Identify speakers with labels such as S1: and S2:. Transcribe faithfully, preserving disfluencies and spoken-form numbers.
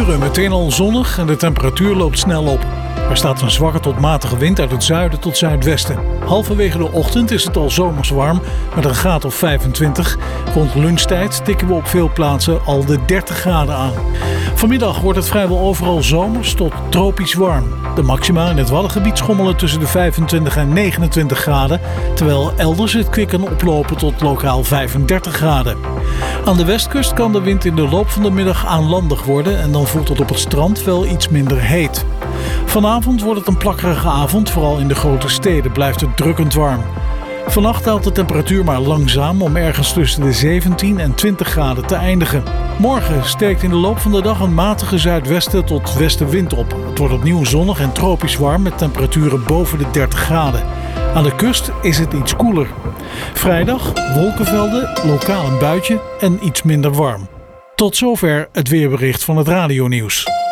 S1: uren meteen al zonnig en de temperatuur loopt snel op. Er staat een zwakke tot matige wind uit het zuiden tot zuidwesten. Halverwege de ochtend is het al zomers warm met een graad of vijfentwintig. Rond lunchtijd tikken we op veel plaatsen al de dertig graden aan. Vanmiddag wordt het vrijwel overal zomers tot tropisch warm. De maxima in het Waddengebied schommelen tussen de vijfentwintig en negenentwintig graden, terwijl elders het kwik kan oplopen tot lokaal vijfendertig graden. Aan de westkust kan de wind in de loop van de middag aanlandig worden en dan voelt het op het strand wel iets minder heet. Vanavond wordt het een plakkerige avond, vooral in de grote steden blijft het drukkend warm. Vannacht daalt de temperatuur maar langzaam om ergens tussen de zeventien en twintig graden te eindigen. Morgen steekt in de loop van de dag een matige zuidwesten tot westenwind op. Het wordt opnieuw zonnig en tropisch warm met temperaturen boven de dertig graden. Aan de kust is het iets koeler. Vrijdag wolkenvelden, lokaal een buitje en iets minder warm. Tot zover het weerbericht van het radionieuws.